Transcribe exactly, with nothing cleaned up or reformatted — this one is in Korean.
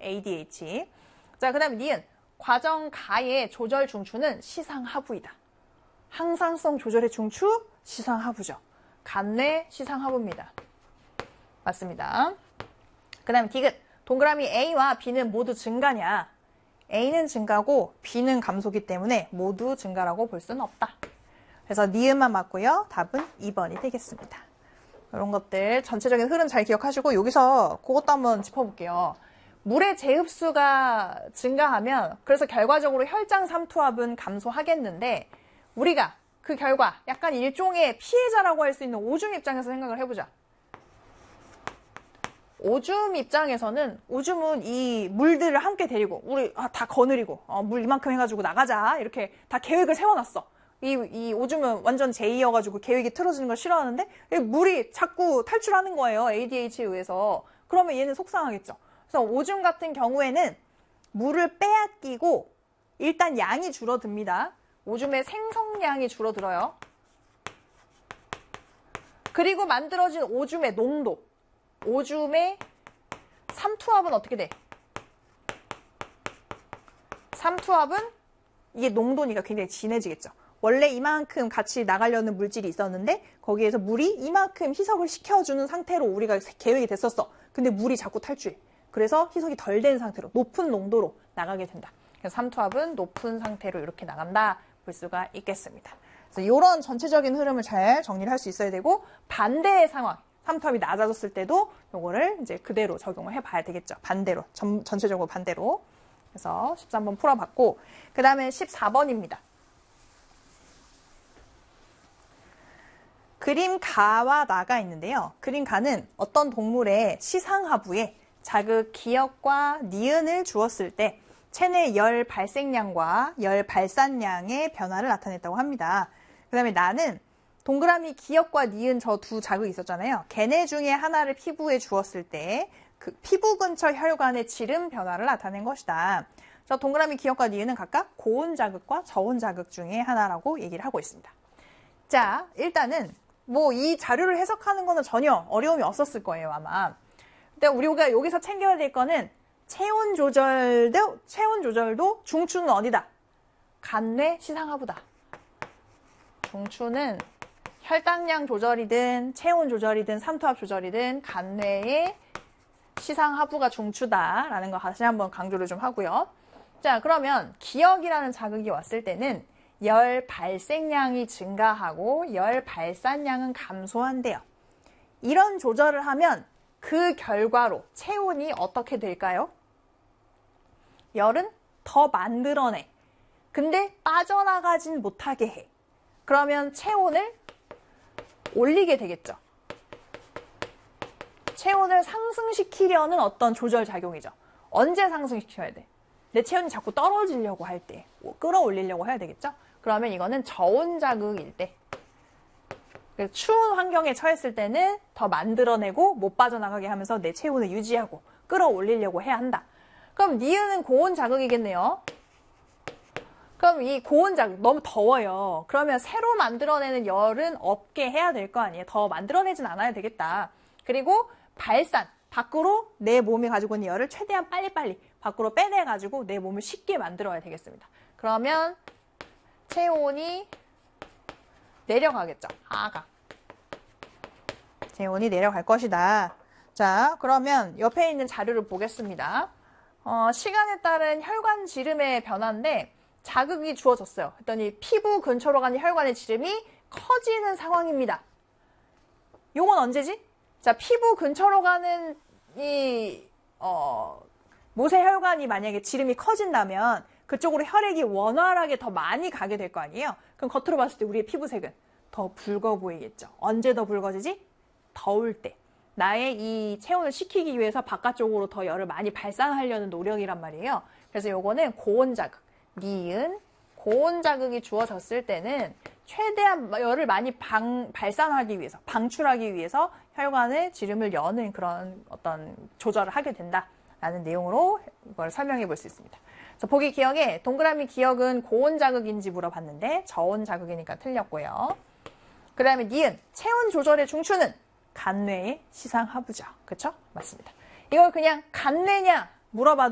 에이디에이치. 자, 그 다음에 니은. 과정가의 조절 중추는 시상하부이다. 항상성 조절의 중추, 시상하부죠. 간뇌, 시상하부입니다. 맞습니다. 그 다음에 디귿. 동그라미 A와 B는 모두 증가냐? A는 증가고 B는 감소기 때문에 모두 증가라고 볼 수는 없다. 그래서 니은만 맞고요. 답은 이 번이 되겠습니다. 이런 것들 전체적인 흐름 잘 기억하시고 여기서 그것도 한번 짚어볼게요. 물의 재흡수가 증가하면 그래서 결과적으로 혈장 삼투압은 감소하겠는데 우리가 그 결과 약간 일종의 피해자라고 할 수 있는 오줌 입장에서 생각을 해보자. 오줌 입장에서는 오줌은 이 물들을 함께 데리고 우리 아, 다 거느리고 어, 물 이만큼 해가지고 나가자 이렇게 다 계획을 세워놨어. 이, 이 오줌은 완전 제이여가지고 계획이 틀어지는 걸 싫어하는데 물이 자꾸 탈출하는 거예요. 에이디에이치에 의해서. 그러면 얘는 속상하겠죠. 그래서 오줌 같은 경우에는 물을 빼앗기고 일단 양이 줄어듭니다. 오줌의 생성량이 줄어들어요. 그리고 만들어진 오줌의 농도. 오줌의 삼투압은 어떻게 돼? 삼투압은 이게 농도니까 굉장히 진해지겠죠. 원래 이만큼 같이 나가려는 물질이 있었는데 거기에서 물이 이만큼 희석을 시켜주는 상태로 우리가 계획이 됐었어. 근데 물이 자꾸 탈주해. 그래서 희석이 덜 된 상태로 높은 농도로 나가게 된다. 그래서 삼투압은 높은 상태로 이렇게 나간다 볼 수가 있겠습니다. 그래서 이런 전체적인 흐름을 잘 정리를 할 수 있어야 되고 반대의 상황. 삼투압이 낮아졌을 때도 요거를 이제 그대로 적용을 해봐야 되겠죠. 반대로, 전, 전체적으로 반대로. 그래서 십삼 번 풀어봤고, 그 다음에 십사 번입니다. 그림 가와 나가 있는데요. 그림 가는 어떤 동물의 시상하부에 자극 기역과 니은을 주었을 때 체내 열 발생량과 열 발산량의 변화를 나타냈다고 합니다. 그 다음에 나는 동그라미 기역과 니은 저 두 자극이 있었잖아요. 걔네 중에 하나를 피부에 주었을 때 그 피부 근처 혈관의 지름 변화를 나타낸 것이다. 저 동그라미 기역과 니은은 각각 고온 자극과 저온 자극 중에 하나라고 얘기를 하고 있습니다. 자, 일단은 뭐 이 자료를 해석하는 거는 전혀 어려움이 없었을 거예요, 아마. 근데 우리가 여기서 챙겨야 될 거는 체온 조절도 체온 조절도 중추는 어디다? 간뇌 시상하부다. 중추는 혈당량 조절이든 체온 조절이든 삼투압 조절이든 간뇌의 시상하부가 중추다라는 거 다시 한번 강조를 좀 하고요. 자, 그러면 기역이라는 자극이 왔을 때는 열 발생량이 증가하고 열 발산량은 감소한대요. 이런 조절을 하면 그 결과로 체온이 어떻게 될까요? 열은 더 만들어내. 근데 빠져나가진 못하게 해. 그러면 체온을 올리게 되겠죠. 체온을 상승시키려는 어떤 조절 작용이죠. 언제 상승시켜야 돼? 내 체온이 자꾸 떨어지려고 할 때, 끌어올리려고 해야 되겠죠? 그러면 이거는 저온 자극일 때. 추운 환경에 처했을 때는 더 만들어내고 못 빠져나가게 하면서 내 체온을 유지하고 끌어올리려고 해야 한다. 그럼 니은은 고온 자극이겠네요. 그럼 이 고온 자극, 너무 더워요. 그러면 새로 만들어내는 열은 없게 해야 될 거 아니에요. 더 만들어내진 않아야 되겠다. 그리고 발산, 밖으로 내 몸이 가지고 있는 열을 최대한 빨리빨리 밖으로 빼내가지고 내 몸을 쉽게 만들어야 되겠습니다. 그러면 체온이 내려가겠죠. 하가. 체온이 내려갈 것이다. 자, 그러면 옆에 있는 자료를 보겠습니다. 어, 시간에 따른 혈관 지름의 변화인데 자극이 주어졌어요. 그랬더니 피부 근처로 가는 혈관의 지름이 커지는 상황입니다. 요건 언제지? 자, 피부 근처로 가는 이 어, 모세혈관이 만약에 지름이 커진다면 그쪽으로 혈액이 원활하게 더 많이 가게 될 거 아니에요? 그럼 겉으로 봤을 때 우리의 피부색은 더 붉어 보이겠죠. 언제 더 붉어지지? 더울 때. 나의 이 체온을 식히기 위해서 바깥쪽으로 더 열을 많이 발산하려는 노력이란 말이에요. 그래서 요거는 고온 자극, 니은, 고온 자극이 주어졌을 때는 최대한 열을 많이 방, 발산하기 위해서, 방출하기 위해서 혈관의 지름을 여는 그런 어떤 조절을 하게 된다라는 내용으로 이걸 설명해 볼 수 있습니다. 그래서 보기 기억에 동그라미 기억은 고온 자극인지 물어봤는데 저온 자극이니까 틀렸고요. 그 다음에 니은, 체온 조절의 중추는 간뇌의 시상하부죠. 그쵸? 맞습니다. 이걸 그냥 간뇌냐 물어봐도